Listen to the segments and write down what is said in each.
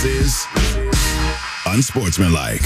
is Unsportsmanlike.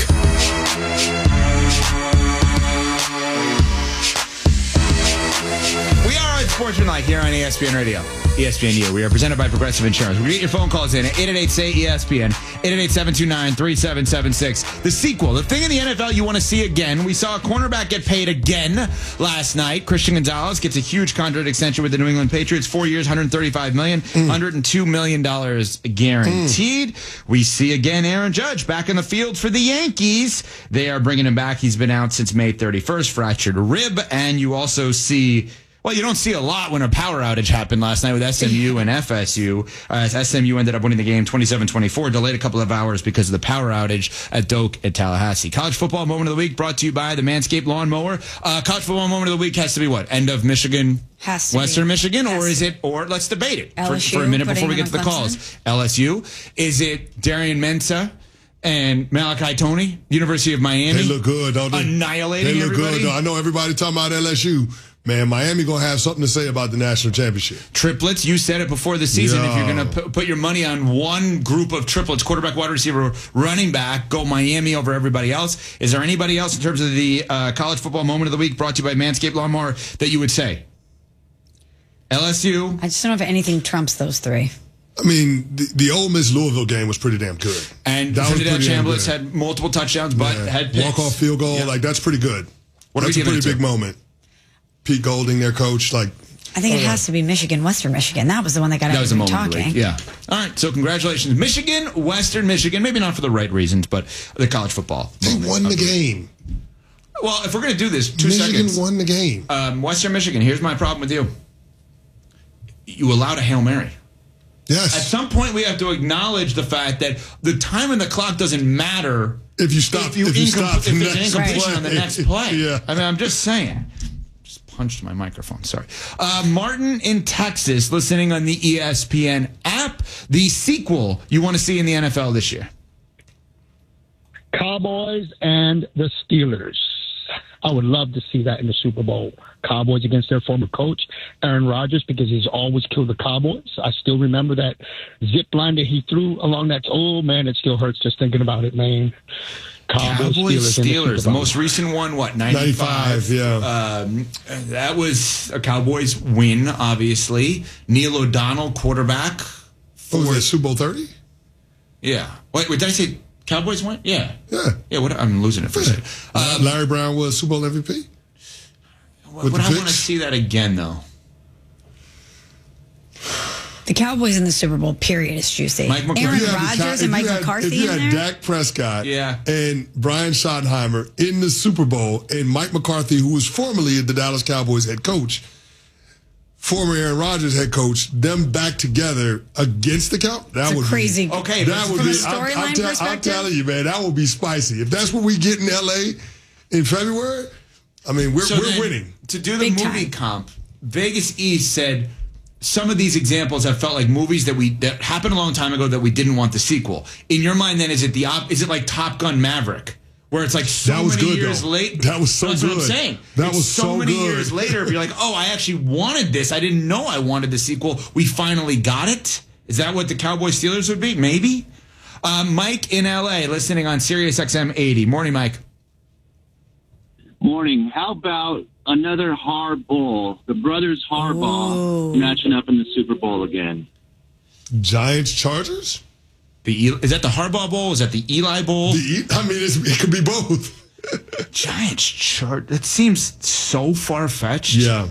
We are Unsportsmanlike here on ESPN Radio. ESPNU. We are presented by Progressive Insurance. We get your phone calls in at 888-SAY-ESPN, 888-729-3776. The sequel, the thing in the NFL you want to see again. We saw a cornerback get paid again last night. Christian Gonzalez gets a huge contract extension with the New England Patriots. 4 years, $135 million, $102 million guaranteed. We see again Aaron Judge back in the field for the Yankees. They are bringing him back. He's been out since May 31st, fractured rib. And you also see... Well, you don't see a lot when a power outage happened last night with SMU and FSU. SMU ended up winning the game 27-24, delayed a couple of hours because of the power outage at Doak at Tallahassee. College football moment of the week brought to you by the Manscaped Lawnmower. College football moment of the week has to be what? End of Michigan, Western Michigan, or is it? Or let's debate it for a minute before we get to the calls. LSU, is it Darian Mensah and Malachi Toney, University of Miami? They look good, don't they? Annihilating They look everybody? good, though. I know everybody talking about LSU. Man, Miami going to have something to say about the national championship. Triplets, you said it before the season. Yeah. If you're going to put your money on one group of triplets, quarterback, wide receiver, running back, go Miami over everybody else. Is there anybody else in terms of the college football moment of the week brought to you by Manscaped Lawnmower that you would say? LSU? I just don't know if anything trumps those three. I mean, the Ole Miss Louisville game was pretty damn good. And Trinidad Chambliss had multiple touchdowns, but had picks. Walk-off field goal, that's pretty good. That's a pretty big moment. Pete Golding, their coach, I think it has to be Michigan, Western Michigan. That was the one that got everybody talking. Yeah. All right. So congratulations, Michigan, Western Michigan. Maybe not for the right reasons, but the college football. They won the game. Well, if we're going to do this, Michigan won the game. Western Michigan. Here's my problem with you. You allowed a Hail Mary. Yes. At some point, we have to acknowledge the fact that the time on the clock doesn't matter if you stop. If there's an incompletion on the next play. Yeah. I mean, I'm just saying. Punched my microphone. Sorry. Martin in Texas, listening on the ESPN app. The sequel you want to see in the NFL this year? Cowboys and the Steelers. I would love to see that in the Super Bowl. Cowboys against their former coach, Aaron Rodgers, because he's always killed the Cowboys. I still remember that zip line that he threw along that. Oh, man, it still hurts just thinking about it, man. Cowboys, Steelers. The most recent one, what, 95? Yeah. That was a Cowboys win, obviously. Neil O'Donnell, quarterback. What was that, Super Bowl 30? Yeah. Wait, did I say Cowboys win? Yeah. Yeah. I'm losing it for a second. Larry Brown was Super Bowl MVP? I want to see that again, though. The Cowboys in the Super Bowl, period, is juicy. Aaron Rodgers and Mike McCarthy in there? If you had Dak Prescott and Brian Schottenheimer in the Super Bowl and Mike McCarthy, who was formerly the Dallas Cowboys head coach, former Aaron Rodgers head coach, them back together against the Cowboys, that would crazy. Be, okay, that would from be. a storyline perspective, I'm telling you, man, that would be spicy. If that's what we get in LA in February, I mean, we're winning. To do the movie comp, Vegas East said some of these examples have felt like movies that happened a long time ago that we didn't want the sequel. In your mind, then, is it like Top Gun Maverick? Where it's like many years later. That was so That's good. What I'm saying. That was so many good. years later. You're like, oh, I actually wanted this. I didn't know I wanted the sequel. We finally got it. Is that what the Cowboys Steelers would be? Maybe. Mike in L.A. listening on Sirius XM 80. Morning, Mike. Morning. How about another Harbaugh, the brothers Harbaugh, matching up in the Super Bowl again? Giants Chargers? Is that the Harbaugh Bowl? Is that the Eli Bowl? It could be both. Giants Chargers. That seems so far-fetched. Yeah.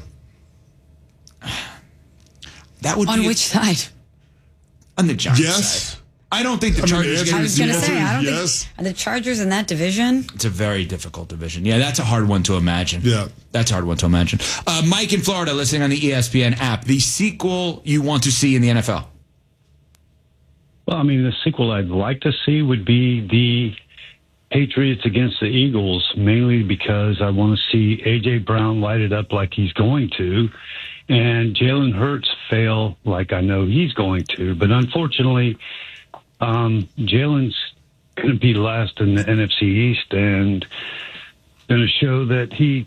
That would on which side? On the Giants side. I don't think the Chargers. I was going to say, I don't think the Chargers in that division. It's a very difficult division. Yeah, that's a hard one to imagine. Yeah, that's a hard one to imagine. Mike in Florida, listening on the ESPN app. The sequel you want to see in the NFL? Well, I mean, the sequel I'd like to see would be the Patriots against the Eagles, mainly because I want to see A.J. Brown light it up like he's going to, and Jalen Hurts fail like I know he's going to. But unfortunately, Jalen's going to be last in the NFC East and going to show that he